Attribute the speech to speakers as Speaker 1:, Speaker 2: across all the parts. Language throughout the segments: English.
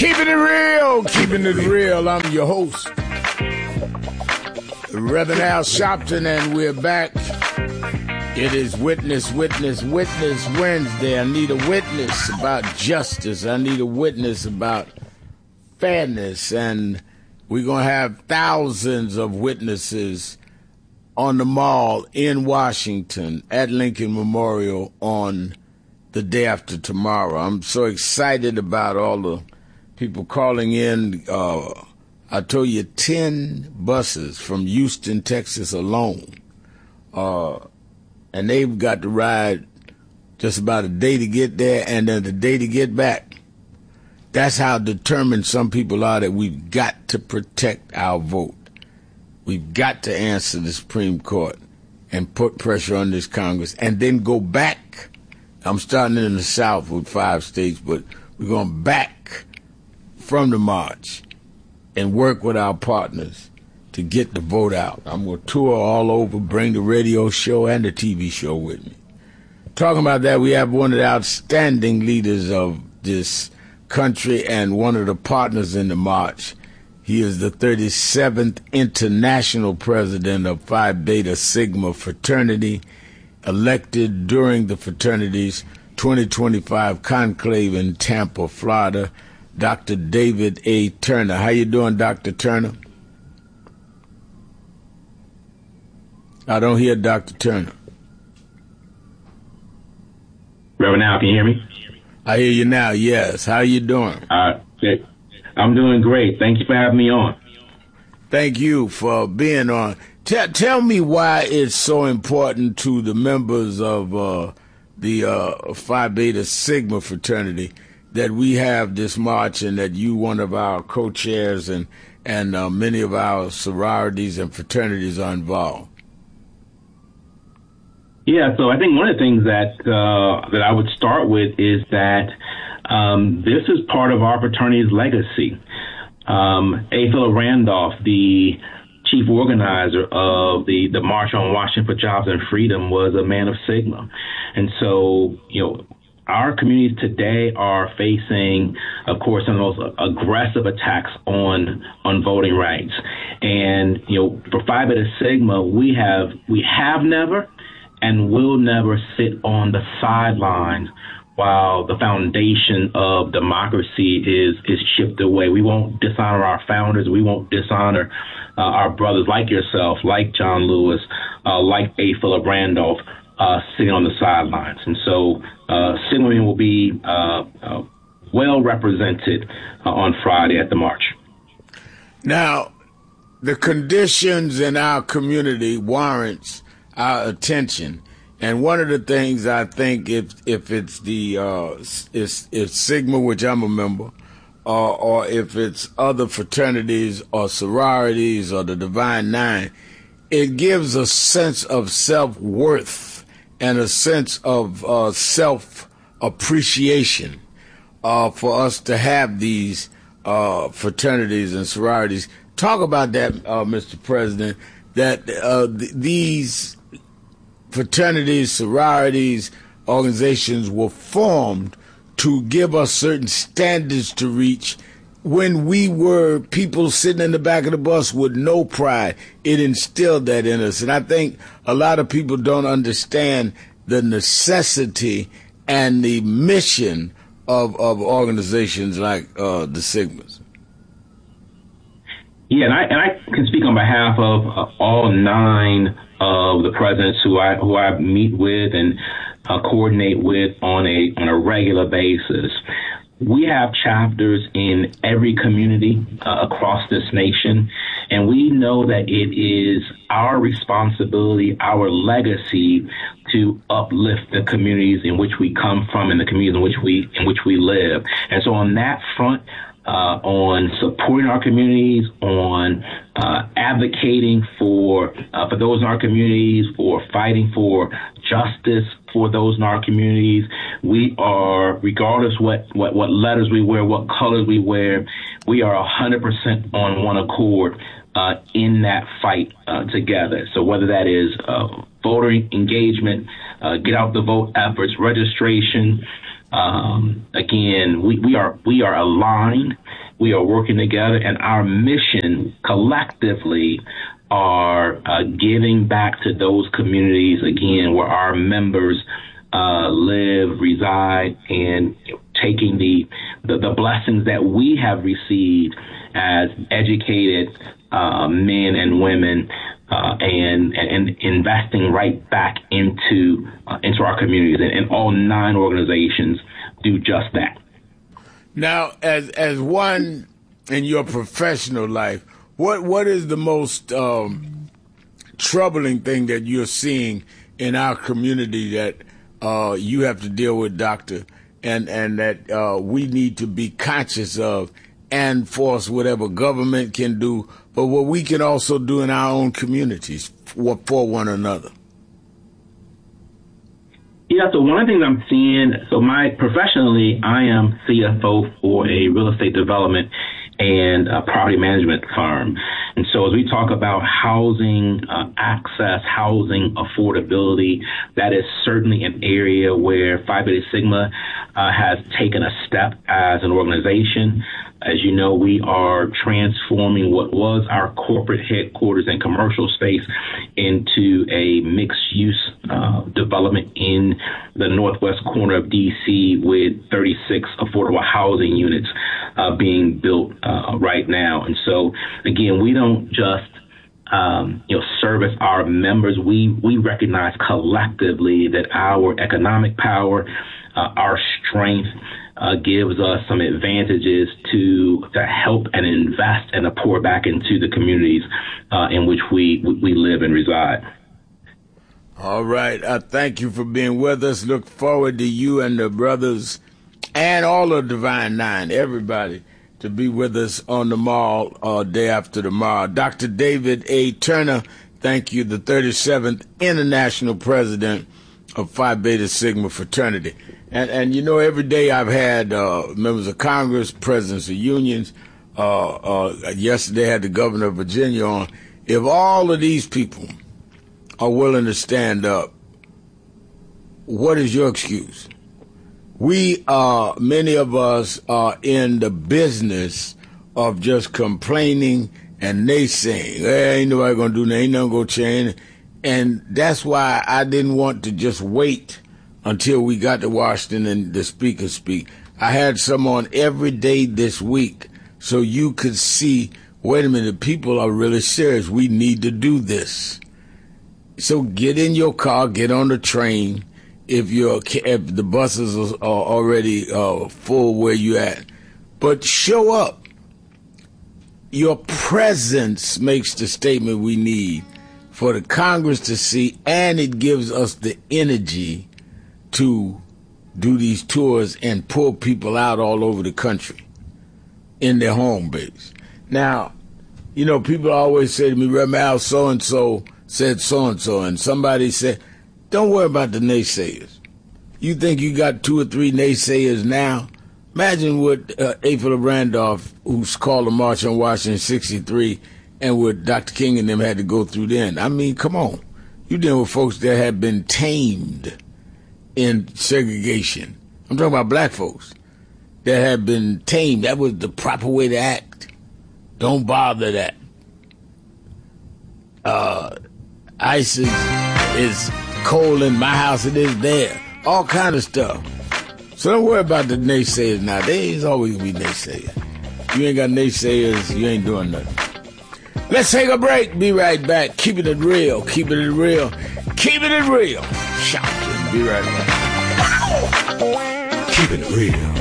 Speaker 1: Keeping it real. I'm your host, Reverend Al Sharpton, and we're back. It is Witness Wednesday. I need a witness about justice. I need a witness about fairness, and we're going to have thousands of witnesses on the Mall in Washington at Lincoln Memorial on the day after tomorrow. I'm so excited about all the people calling in. I told you 10 buses from Houston, Texas alone. And they've got to ride just about a day to get there and then the day to get back. That's how determined some people are that we've got to protect our vote. We've got to answer the Supreme Court and put pressure on this Congress and then go back. I'm starting in the South with 5 states, but we're going back from the march and work with our partners to get the vote out. I'm going to tour all over, bring the radio show and the TV show with me. Talking about that, we have one of the outstanding leaders of this country and one of the partners in the march. He is the 37th International President of Phi Beta Sigma Fraternity, elected during the fraternity's 2025 conclave in Tampa, Florida, Dr. David A. Turner. How you doing, Dr. Turner? I don't hear Dr. Turner.
Speaker 2: Reverend Al, can you hear me?
Speaker 1: I hear you now, yes. How you doing?
Speaker 2: I'm doing great. Thank you for having me on.
Speaker 1: Thank you for being on. Tell me why it's so important to the members of the Phi Beta Sigma fraternity that we have this march and that you, one of our co-chairs, and many of our sororities and fraternities are involved.
Speaker 2: Yeah, so I think one of the things that I would start with is that this is part of our fraternity's legacy. A. Philip Randolph, the chief organizer of the March on Washington for Jobs and Freedom, was a man of Sigma. And so, our communities today are facing, of course, some of the most aggressive attacks on voting rights. And, for Phi Beta Sigma, we have never and will never sit on the sidelines while the foundation of democracy is chipped away. We won't dishonor our founders. We won't dishonor our brothers like yourself, like John Lewis, like A. Philip Randolph, sitting on the sidelines. And so Sigma will be well represented on Friday at the march.
Speaker 1: Now, the conditions in our community warrants our attention. And one of the things I think, if it's it's Sigma, which I'm a member, or if it's other fraternities or sororities or the Divine Nine, it gives a sense of self-worth and a sense of self-appreciation for us to have these fraternities and sororities. Talk about that, Mr. President, that these fraternities, sororities, organizations were formed to give us certain standards to reach. When we were people sitting in the back of the bus with no pride, it instilled that in us. And I think a lot of people don't understand the necessity and the mission of organizations like the Sigmas.
Speaker 2: Yeah, and I can speak on behalf of all 9 of the presidents who I meet with and coordinate with on a regular basis. We have chapters in every community across this nation, and we know that it is our responsibility, our legacy, to uplift the communities in which we come from and the communities in which we live. And so on that front, on supporting our communities, on advocating for those in our communities, for fighting for justice for those in our communities. We are, regardless what letters we wear, what colors we wear, we are 100% on one accord in that fight together. So whether that is voter engagement, get out the vote efforts, registration, again, we are aligned we are working together, and our mission collectively are giving back to those communities, again, where our members live, reside, and taking the blessings that we have received as educated men and women and investing right back into our communities. And all 9 organizations do just that.
Speaker 1: Now, as one in your professional life, what is the most troubling thing that you're seeing in our community that you have to deal with, Doctor, and that we need to be conscious of and force whatever government can do, but what we can also do in our own communities for one another?
Speaker 2: Yeah, so one of the things I'm seeing, professionally, I am CFO for a real estate development and a property management firm. And so as we talk about housing access, housing affordability, that is certainly an area where Phi Beta Sigma has taken a step as an organization. As you know, we are transforming what was our corporate headquarters and commercial space into a mixed-use development in the northwest corner of D.C. with 36 affordable housing units being built right now. And so, again, we don't just service our members. We recognize collectively that our economic power, our strength, gives us some advantages to help and invest and to pour back into the communities in which we live and reside.
Speaker 1: All right. Thank you for being with us. Look forward to you and the brothers and all of Divine Nine, everybody, to be with us on the mall day after tomorrow. Dr. David A. Turner, thank you, the 37th International President of Phi Beta Sigma Fraternity. And you know, every day I've had members of Congress, presidents of unions. Yesterday I had the governor of Virginia on. If all of these people are willing to stand up, what is your excuse? Many of us are in the business of just complaining and naysaying. Hey, ain't nobody gonna do nothing, ain't nothing gonna change. And that's why I didn't want to just wait until we got to Washington and the speaker speak. I had some on every day this week so you could see, wait a minute, people are really serious. We need to do this. So get in your car, get on the train. If the buses are already full where you at, but show up. Your presence makes the statement we need for the Congress to see, and it gives us the energy to do these tours and pull people out all over the country in their home base. Now, you know, people always say to me, Reverend Al, so-and-so said so-and-so, and somebody said, don't worry about the naysayers. You think you got 2 or 3 naysayers now? Imagine what A. Philip Randolph, who's called a march on Washington 63, and what Dr. King and them had to go through then. I mean, come on. You dealing with folks that have been tamed in segregation. I'm talking about black folks that have been tamed. That was the proper way to act. Don't bother that. ISIS is cold in my house, it is there. All kind of stuff. So don't worry about the naysayers nowadays. There's always going to be naysayers. You ain't got naysayers, you ain't doing nothing. Let's take a break. Be right back. Keeping it real. Keeping it real. Keeping it real. Shout. Be right back. Keeping it real.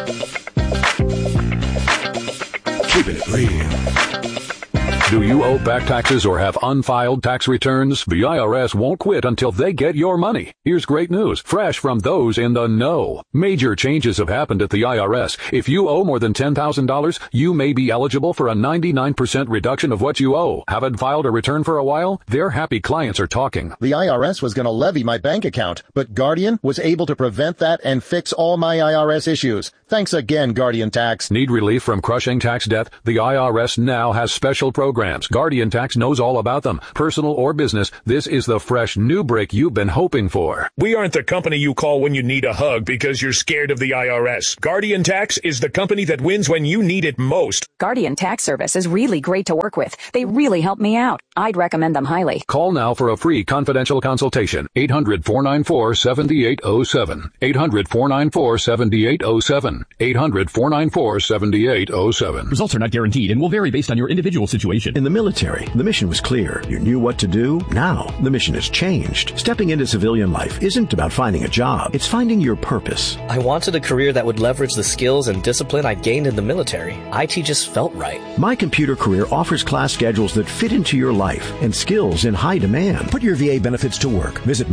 Speaker 1: Keeping it real.
Speaker 3: Do you owe back taxes or have unfiled tax returns? The IRS won't quit until they get your money. Here's great news, fresh from those in the know. Major changes have happened at the IRS. If you owe more than $10,000, you may be eligible for a 99% reduction of what you owe. Haven't filed a return for a while? Their happy clients are talking.
Speaker 4: The IRS was going to levy my bank account, but Guardian was able to prevent that and fix all my IRS issues. Thanks again, Guardian Tax.
Speaker 3: Need relief from crushing tax debt? The IRS now has special programs programs. Guardian Tax knows all about them. Personal or business, this is the fresh new break you've been hoping for.
Speaker 5: We aren't the company you call when you need a hug because you're scared of the IRS. Guardian Tax is the company that wins when you need it most.
Speaker 6: Guardian Tax Service is really great to work with. They really help me out. I'd recommend them highly.
Speaker 3: Call now for a free confidential consultation. 800-494-7807. 800-494-7807. 800-494-7807.
Speaker 7: Results are not guaranteed and will vary based on your individual situation.
Speaker 8: In the military, the mission was clear. You knew what to do. Now, the mission has changed. Stepping into civilian life isn't about finding a job. It's finding your purpose.
Speaker 9: I wanted a career that would leverage the skills and discipline I gained in the military. IT just felt right.
Speaker 8: My Computer Career offers class schedules that fit into your life and skills in high demand. Put your VA benefits to work. Visit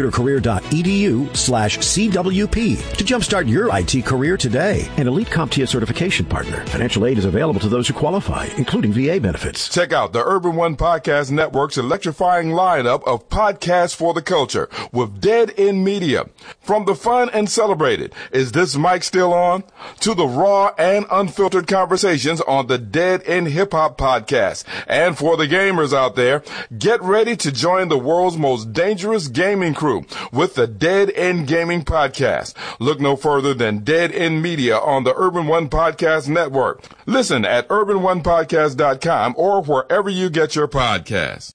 Speaker 8: mycomputercareer.edu/CWP to jumpstart your IT career today. An Elite CompTIA certification partner. Financial aid is available to those who qualify, including VA benefits.
Speaker 10: Check out the Urban One Podcast Network's electrifying lineup of podcasts for the culture with Dead End Media. From the fun and celebrated, Is This Mic Still On? To the raw and unfiltered conversations on the Dead End Hip Hop Podcast. And for the gamers out there, get ready to join the world's most dangerous gaming crew with the Dead End Gaming Podcast. Look no further than Dead End Media on the Urban One Podcast Network. Listen at urbanonepodcast.com or wherever you get your podcasts.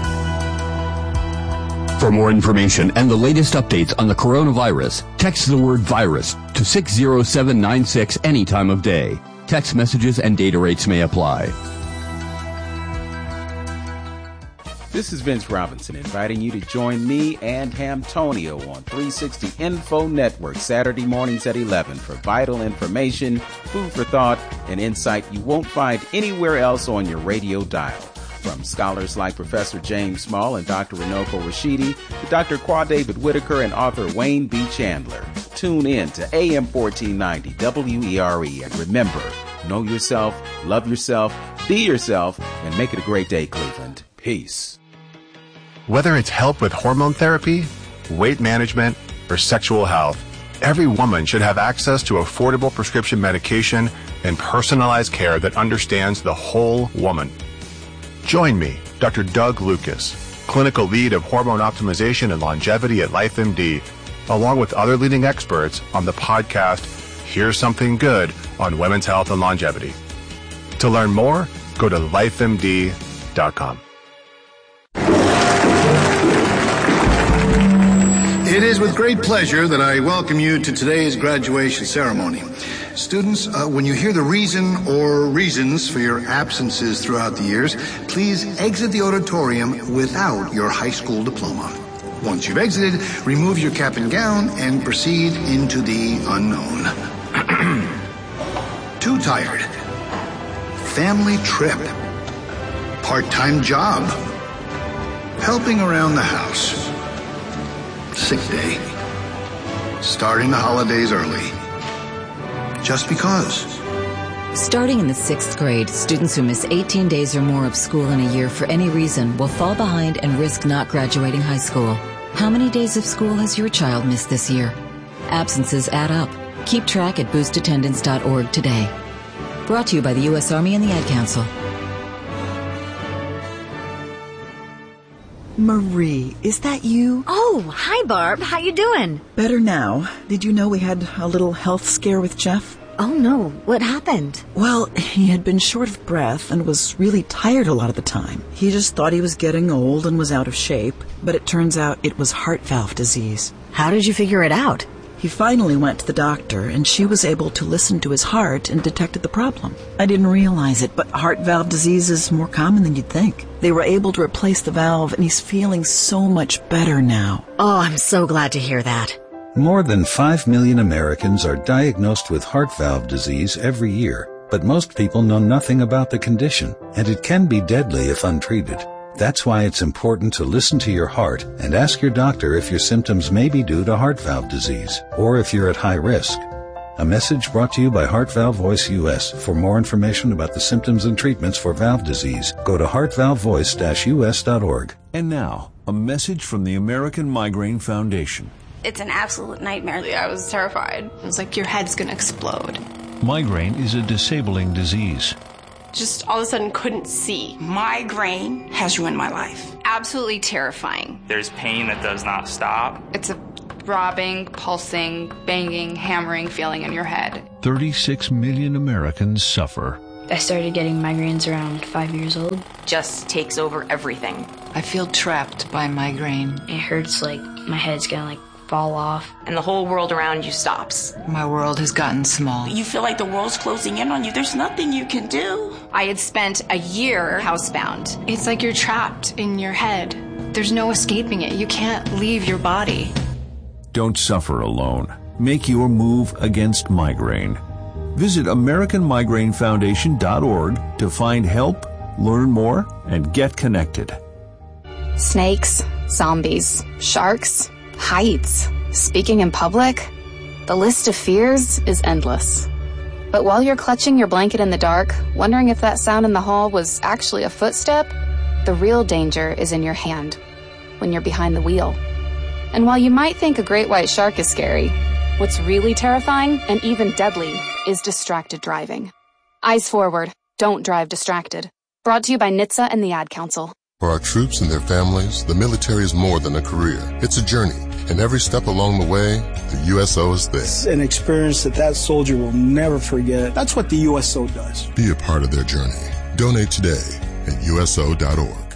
Speaker 11: For more information and the latest updates on the coronavirus, text the word virus to 60796 any time of day. Text messages and data rates may apply.
Speaker 12: This is Vince Robinson inviting you to join me and Hamtonio on 360 Info Network Saturday mornings at 11 for vital information, food for thought, and insight you won't find anywhere else on your radio dial. From scholars like Professor James Small and Dr. Runoko Rashidi to Dr. Qua David Whitaker and author Wayne B. Chandler. Tune in to AM 1490 WERE and remember, know yourself, love yourself, be yourself, and make it a great day, Cleveland. Peace.
Speaker 13: Whether it's help with hormone therapy, weight management, or sexual health, every woman should have access to affordable prescription medication and personalized care that understands the whole woman. Join me, Dr. Doug Lucas, clinical lead of hormone optimization and longevity at LifeMD, along with other leading experts on the podcast Here's Something Good on Women's Health and Longevity. To learn more, go to lifemd.com.
Speaker 14: It is with great pleasure that I welcome you to today's graduation ceremony. Students, when you hear the reason or reasons for your absences throughout the years, please exit the auditorium without your high school diploma. Once you've exited, remove your cap and gown and proceed into the unknown. Too tired. Family trip. Part-time job. Helping around the house. Sick day. Starting the holidays early. Just because.
Speaker 15: Starting in the 6th grade, students who miss 18 days or more of school in a year for any reason will fall behind and risk not graduating high school. How many days of school has your child missed this year? Absences add up. Keep track at boostattendance.org today. Brought to you by the U.S. Army and the Ad Council.
Speaker 16: Marie, is that you?
Speaker 17: Oh, hi, Barb. How you doing?
Speaker 16: Better now. Did you know we had a little health scare with Jeff?
Speaker 17: Oh, no. What happened?
Speaker 16: Well, he had been short of breath and was really tired a lot of the time. He just thought he was getting old and was out of shape, but it turns out it was heart valve disease.
Speaker 17: How did you figure it out?
Speaker 16: He finally went to the doctor, and she was able to listen to his heart and detected the problem. I didn't realize it, but heart valve disease is more common than you'd think. They were able to replace the valve, and he's feeling so much better now.
Speaker 17: Oh, I'm so glad to hear that.
Speaker 18: More than 5 million Americans are diagnosed with heart valve disease every year, but most people know nothing about the condition, and it can be deadly if untreated. That's why it's important to listen to your heart and ask your doctor if your symptoms may be due to heart valve disease, or if you're at high risk. A message brought to you by Heart Valve Voice US. For more information about the symptoms and treatments for valve disease, go to heartvalvevoice-us.org.
Speaker 19: And now, a message from the American Migraine Foundation.
Speaker 20: It's an absolute nightmare. I was terrified. It was like your head's going to explode.
Speaker 19: Migraine is a disabling disease.
Speaker 20: just all of a sudden couldn't see.
Speaker 21: Migraine has ruined my life.
Speaker 20: Absolutely terrifying.
Speaker 22: There's pain that does not stop.
Speaker 20: It's a throbbing, pulsing, banging, hammering feeling in your head.
Speaker 19: 36 million Americans suffer.
Speaker 23: I started getting migraines around 5 years old.
Speaker 6: Just takes over everything.
Speaker 16: I feel trapped by migraine.
Speaker 23: It hurts like my head's gonna fall off.
Speaker 6: And the whole world around you stops.
Speaker 16: My world has gotten small.
Speaker 21: You feel like the world's closing in on you. There's nothing you can do.
Speaker 20: I had spent a year housebound. It's like you're trapped in your head. There's no escaping it. You can't leave your body.
Speaker 19: Don't suffer alone. Make your move against migraine. Visit AmericanMigraineFoundation.org to find help, learn more, and get connected.
Speaker 20: Snakes, zombies, sharks, heights, speaking in public. The list of fears is endless. But while you're clutching your blanket in the dark, wondering if that sound in the hall was actually a footstep, the real danger is in your hand, when you're behind the wheel. And while you might think a great white shark is scary, what's really terrifying and even deadly is distracted driving. Eyes forward. Don't drive distracted. Brought to you by NHTSA and the Ad Council.
Speaker 24: For our troops and their families, the military is more than a career. It's a journey. And every step along the way, the USO is there.
Speaker 25: It's an experience that soldier will never forget. That's what the USO does.
Speaker 24: Be a part of their journey. Donate today at USO.org.